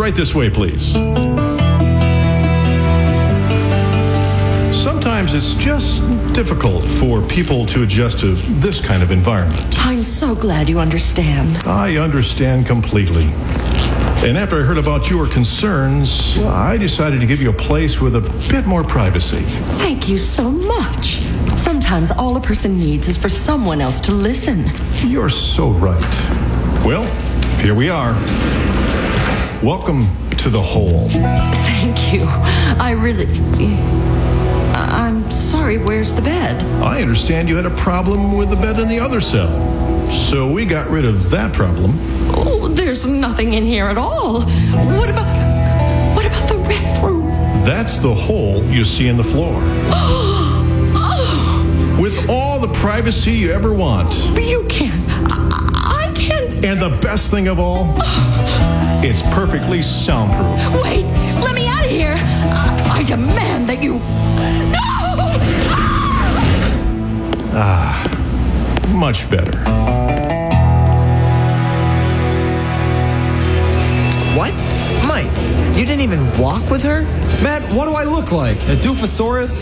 Right this way, please. Sometimes it's just difficult for people to adjust to this kind of environment. I'm so glad you understand. I understand completely. And after I heard about your concerns, I decided to give you a place with a bit more privacy. Thank you so much. Sometimes all a person needs is for someone else to listen. You're so right. Well, here we are. Welcome to the hole. Thank you. I'm sorry, where's the bed? I understand you had a problem with the bed in the other cell. So we got rid of that problem. Oh, there's nothing in here at all. What about the restroom? That's the hole you see in the floor. With all the privacy you ever want. You can't. I can't. And the best thing of all, it's perfectly soundproof. Wait, let me out of here. I demand that you... No! Much better. What? Mike, you didn't even walk with her? Matt, what do I look like? A doofosaurus?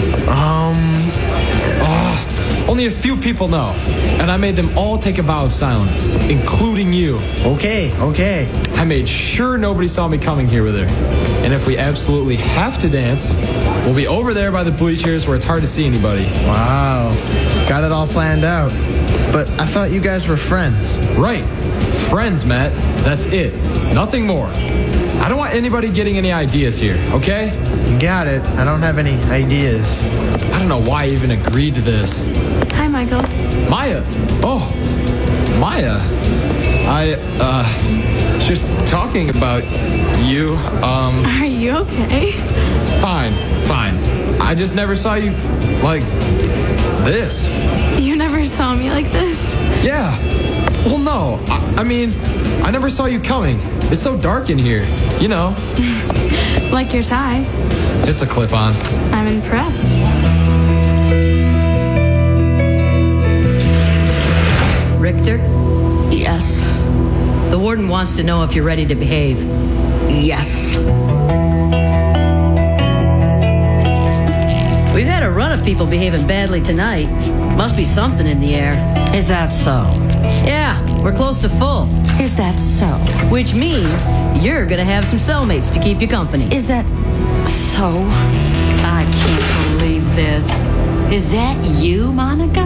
Only a few people know. And I made them all take a vow of silence, including you. Okay. I made sure nobody saw me coming here with her. And if we absolutely have to dance, we'll be over there by the bleachers where it's hard to see anybody. Wow. Got it all planned out. But I thought you guys were friends. Right. Friends, Matt. That's it. Nothing more. I don't want anybody getting any ideas here, okay? You got it. I don't have any ideas. I don't know why I even agreed to this. Hi, Michael. Maya. Oh, Maya. Just talking about you, Are you okay? Fine. I just never saw you like this. You never saw me like this? Yeah. Well, no. I mean, I never saw you coming. It's so dark in here, you know. Like your tie. It's a clip-on. I'm impressed. Richter, Yes. the warden wants to know if you're ready to behave. Yes. We've had a run of people behaving badly tonight. Must be something in the air. Is that so? Yeah, we're close to full. Is that so? Which means you're gonna have some cellmates to keep you company. Is that so? I can't believe this. Is that you, Monica?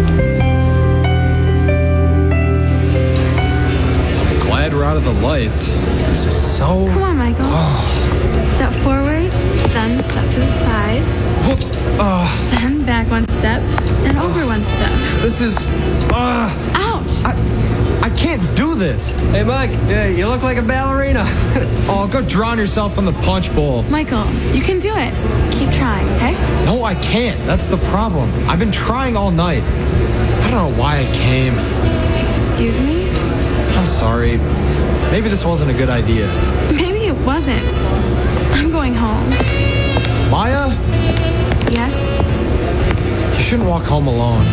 Glad we're out of the lights. This is so... Come on, Michael. Step forward, then step to the side, Whoops. then back one step, and over one step. This is... Ouch! I can't do this. Hey, Mike, you look like a ballerina. Oh, go drown yourself in the punch bowl. Michael, you can do it. Keep trying, okay? No, I can't. That's the problem. I've been trying all night. I don't know why I came. Excuse me? I'm sorry. Maybe this wasn't a good idea. Maybe it wasn't. I'm going home. Maya, Yes? you shouldn't walk home alone.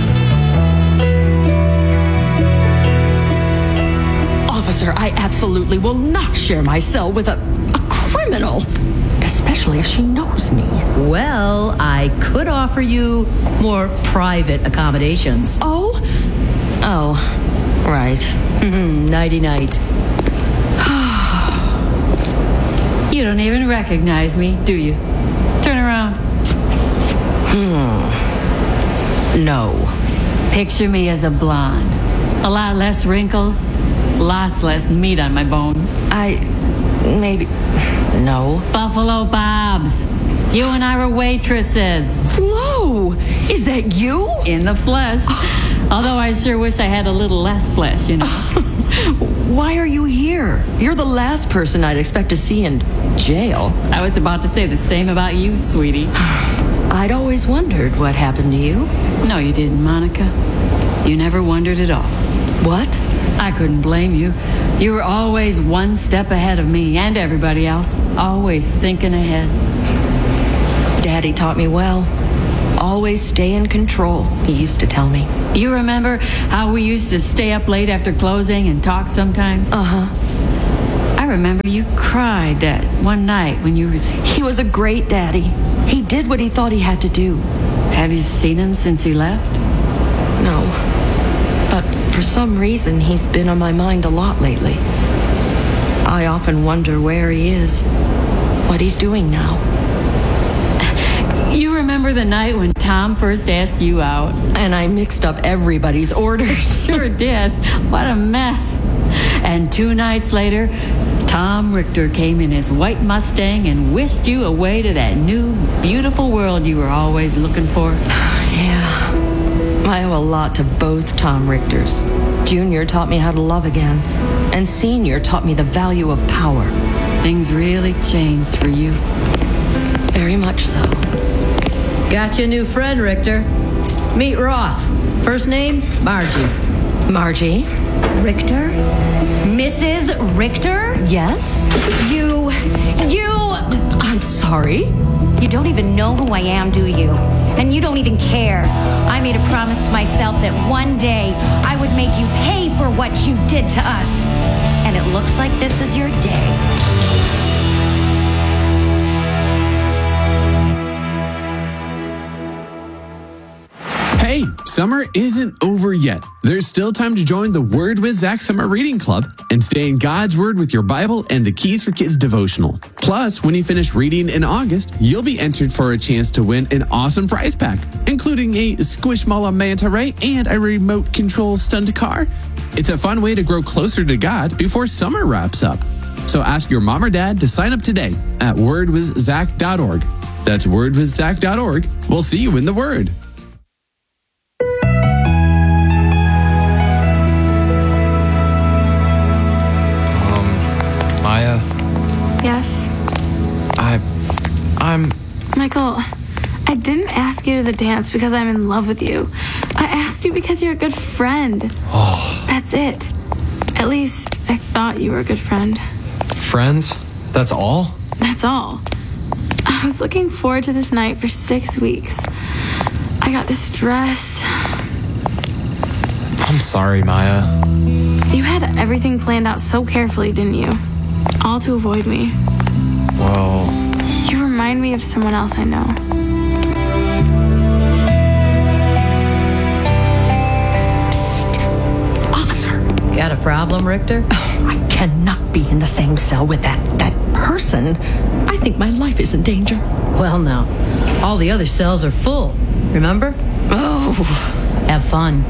Officer, I absolutely will not share my cell with a criminal. Especially if she knows me. Well, I could offer you more private accommodations. Oh, right. Nighty-night. You don't even recognize me, do you? Turn around. No. Picture me as a blonde. A lot less wrinkles, lots less meat on my bones. No. Buffalo Bob's. You and I were waitresses. Flo, is that you? In the flesh. Although I sure wish I had a little less flesh, you know. Why are you here? You're the last person I'd expect to see in jail. I was about to say the same about you, sweetie. I'd always wondered what happened to you. No, you didn't, Monica. You never wondered at all. What? I couldn't blame you. You were always one step ahead of me and everybody else. Always thinking ahead. Daddy taught me well. Always stay in control, he used to tell me. You remember how we used to stay up late after closing and talk sometimes? Uh-huh. I remember you cried that one night when you were... He was a great daddy. He did what he thought he had to do. Have you seen him since he left? No. But for some reason, he's been on my mind a lot lately. I often wonder where he is, what he's doing now. You remember the night when Tom first asked you out? And I mixed up everybody's orders. Sure did. What a mess. And 2 nights later, Tom Richter came in his white Mustang and whisked you away to that new, beautiful world you were always looking for. Yeah. I owe a lot to both Tom Richters. Junior taught me how to love again, and Senior taught me the value of power. Things really changed for you. Very much so. Got you a new friend, Richter. Meet Roth. First name, Margie. Margie? Richter? Mrs. Richter? Yes? You... I'm sorry. You don't even know who I am, do you? And you don't even care. I made a promise to myself that one day I would make you pay for what you did to us. And it looks like this is your day. Hey, summer isn't over yet. There's still time to join the Word with Zach Summer Reading Club and stay in God's Word with your Bible and the Keys for Kids devotional. Plus, when you finish reading in August, you'll be entered for a chance to win an awesome prize pack, including a Squishmallow Manta Ray and a remote control stunt car. It's a fun way to grow closer to God before summer wraps up. So ask your mom or dad to sign up today at wordwithzach.org. That's wordwithzach.org. We'll see you in the Word. Maya, Yes? I'm... Michael, I didn't ask you to the dance because I'm in love with you. I asked you because you're a good friend. Oh. That's it. At least I thought you were a good friend. Friends? That's all? That's all. I was looking forward to this night for 6 weeks. I got this dress. I'm sorry, Maya. You had everything planned out so carefully, didn't you? All to avoid me. Well... You remind me of someone else I know. Officer! Got a problem, Richter? I cannot be in the same cell with that person. I think my life is in danger. Well, now, all the other cells are full. Remember? Oh. Have fun.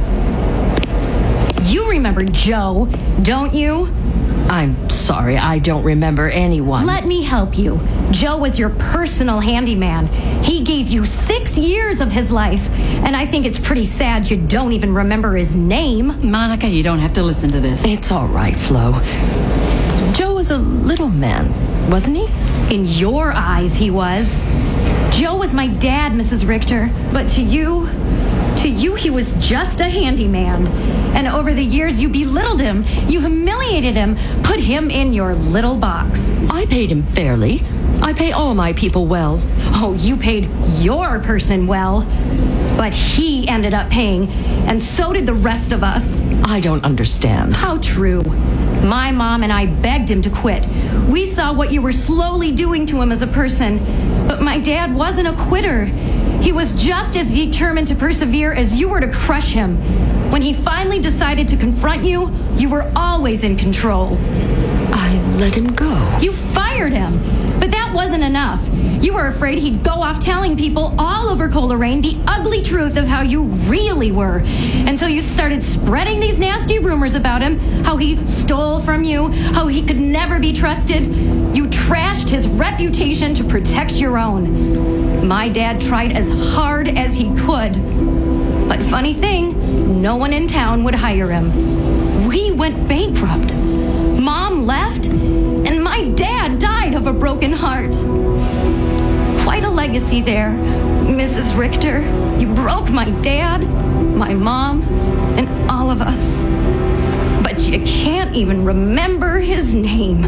You remember Joe, don't you? I'm sorry, I don't remember anyone. Let me help you. Joe was your personal handyman. He gave you 6 years of his life, and I think it's pretty sad you don't even remember his name. Monica, you don't have to listen to this. It's all right, Flo. Joe was a little man, wasn't he? In your eyes, he was. Joe was my dad, Mrs. Richter, but to you, he was just a handyman. And over the years, you belittled him, you humiliated him, put him in your little box. I paid him fairly. I pay all my people well. Oh, you paid your person well. But he ended up paying, and so did the rest of us. I don't understand. How true. My mom and I begged him to quit. We saw what you were slowly doing to him as a person. But my dad wasn't a quitter. He was just as determined to persevere as you were to crush him. When he finally decided to confront you, you were always in control. I let him go. You fired him, but that wasn't enough. You were afraid he'd go off telling people all over Coleraine the ugly truth of how you really were. And so you started spreading these nasty rumors about him, how he stole from you, how he could never be trusted. You trashed his reputation to protect your own. My dad tried as hard as he could. But funny thing, no one in town would hire him. We went bankrupt. Mom left, and my dad died of a broken heart. Quite a legacy there, Mrs. Richter. You broke my dad, my mom, and all of us. But you can't even remember his name.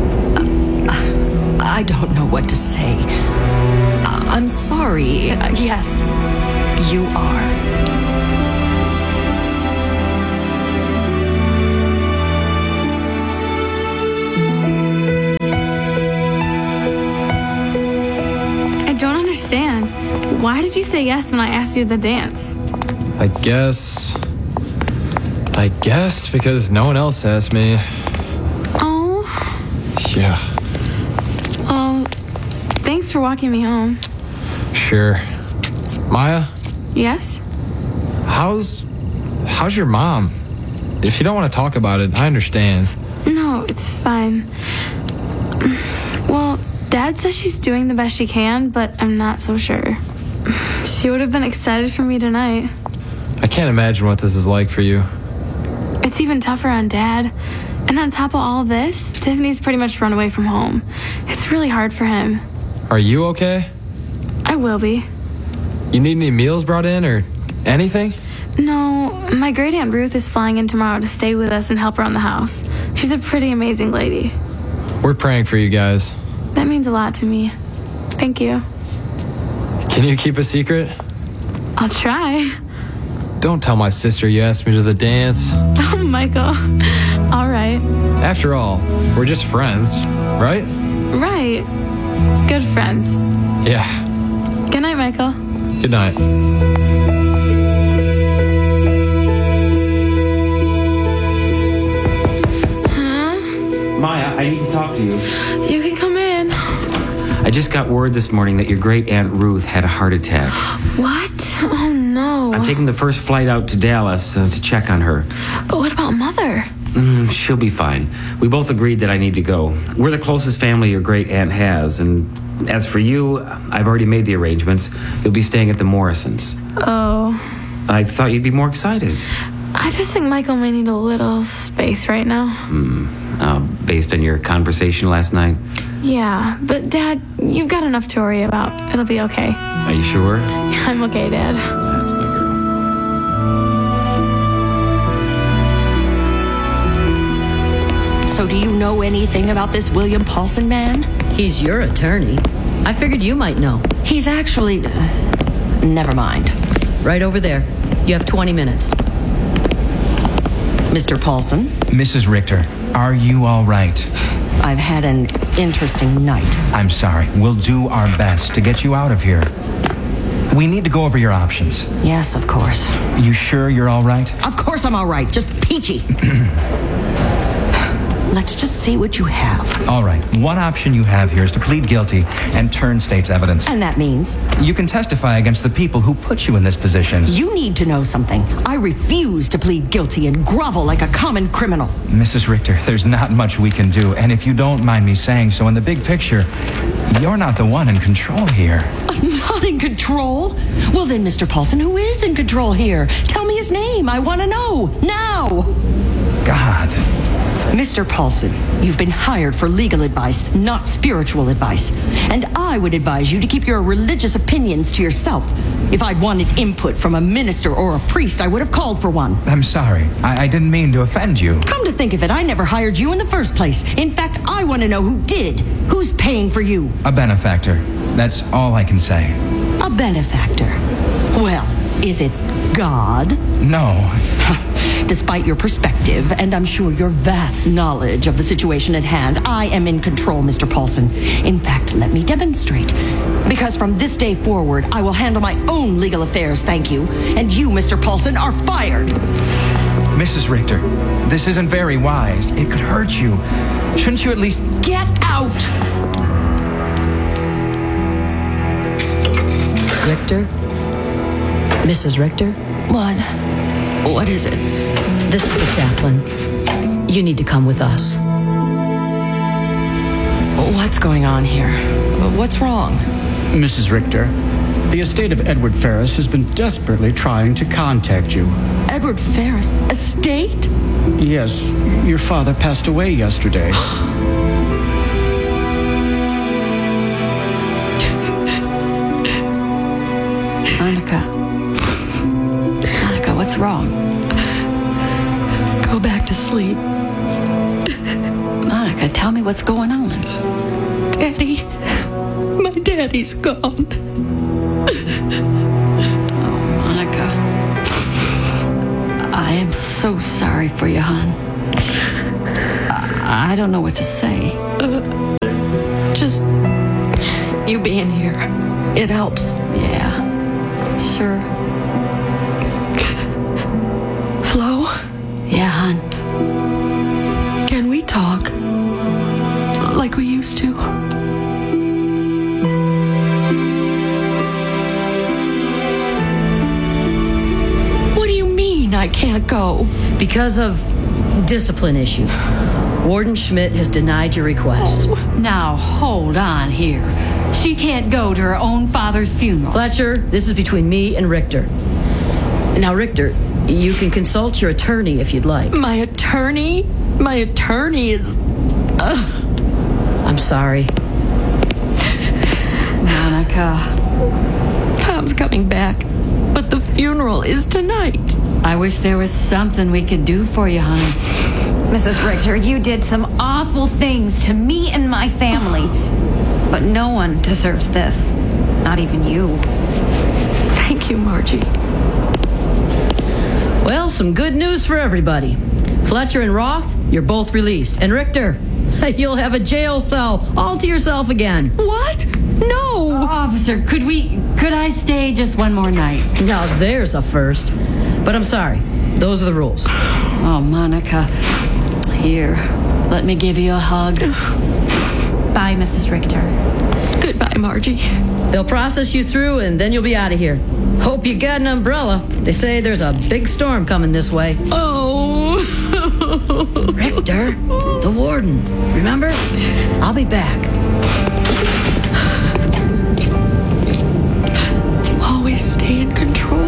I don't know what to say. I'm sorry. Yes, you are. Why did you say yes when I asked you to the dance? I guess because no one else asked me. Oh. Yeah. Oh, thanks for walking me home. Sure. Maya? Yes? How's your mom? If you don't want to talk about it, I understand. No, it's fine. Well, Dad says she's doing the best she can, but I'm not so sure. She would have been excited for me tonight. I can't imagine what this is like for you. It's even tougher on Dad. And on top of all this, Tiffany's pretty much run away from home. It's really hard for him. Are you okay? I will be. You need any meals brought in or anything? No, my great Aunt Ruth is flying in tomorrow to stay with us and help around the house. She's a pretty amazing lady. We're praying for you guys. That means a lot to me. Thank you. Can you keep a secret? I'll try. Don't tell my sister you asked me to the dance. Oh, Michael. All right. After all, we're just friends, right? Right. Good friends. Yeah. Good night, Michael. Good night. Maya, I need to talk to you. You can come in. I just got word this morning that your great Aunt Ruth had a heart attack. What? Oh, no. I'm taking the first flight out to Dallas to check on her. But what about Mother? She'll be fine. We both agreed that I need to go. We're the closest family your great aunt has, and as for you, I've already made the arrangements. You'll be staying at the Morrisons. Oh. I thought you'd be more excited. I just think Michael may need a little space right now. Based on your conversation last night? Yeah, but Dad, you've got enough to worry about. It'll be okay. Are you sure? I'm okay, Dad. That's my girl. So do you know anything about this William Paulson man? He's your attorney. I figured you might know. He's actually... never mind. Right over there. You have 20 minutes. Mr. Paulson? Mrs. Richter, are you all right? I've had an interesting night. I'm sorry. We'll do our best to get you out of here. We need to go over your options. Yes, of course. You sure you're all right? Of course I'm all right. Just peachy. Let's just see what you have. All right. One option you have here is to plead guilty and turn state's evidence. And that means? You can testify against the people who put you in this position. You need to know something. I refuse to plead guilty and grovel like a common criminal. Mrs. Richter, there's not much we can do. And if you don't mind me saying so, in the big picture, you're not the one in control here. I'm not in control? Well then, Mr. Paulson, who is in control here? Tell me his name. I want to know. Now. God. Mr. Paulson, you've been hired for legal advice, not spiritual advice. And I would advise you to keep your religious opinions to yourself. If I'd wanted input from a minister or a priest, I would have called for one. I'm sorry. I didn't mean to offend you. Come to think of it, I never hired you in the first place. In fact, I want to know who did. Who's paying for you? A benefactor. That's all I can say. A benefactor? Well, is it God? No. Despite your perspective, and I'm sure your vast knowledge of the situation at hand, I am in control, Mr. Paulson. In fact, let me demonstrate. Because from this day forward, I will handle my own legal affairs, thank you. And you, Mr. Paulson, are fired. Mrs. Richter, this isn't very wise. It could hurt you. Shouldn't you at least... Get out! Richter? Mrs. Richter? What? What is it? This is the chaplain. You need to come with us. What's going on here? What's wrong? Mrs. Richter, the estate of Edward Ferris has been desperately trying to contact you. Edward Ferris? Estate? Yes, your father passed away yesterday. Monica, what's wrong? Go back to sleep. Monica, tell me what's going on. Daddy. My daddy's gone. Oh, Monica. I am so sorry for you, hon. I don't know what to say. Just You being here, it helps. Yeah, sure. Flo? Yeah, hon. Can we talk? Like we used to? What do you mean I can't go? Because of discipline issues. Warden Schmidt has denied your request. Now, hold on here. She can't go to her own father's funeral. Fletcher, this is between me and Richter. Now, Richter, you can consult your attorney if you'd like. My attorney? My attorney is... I'm sorry. Monica. Tom's coming back, but the funeral is tonight. I wish there was something we could do for you, honey. Mrs. Richter, you did some awful things to me and my family. But no one deserves this. Not even you. Thank you, Margie. Well, some good news for everybody. Fletcher and Roth, you're both released. And Richter, you'll have a jail cell all to yourself again. What? No! Officer, could I stay just one more night? Now, there's a first. But I'm sorry. Those are the rules. Oh, Monica. Here, let me give you a hug. Bye, Mrs. Richter. Goodbye, Margie. They'll process you through, and then you'll be out of here. Hope you got an umbrella. They say there's a big storm coming this way. Oh. Richter, the warden. Remember? I'll be back. Always stay in control.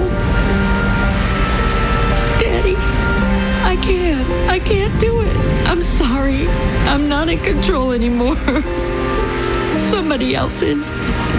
Daddy, I can't do it. I'm sorry. I'm not in control anymore. Somebody else is.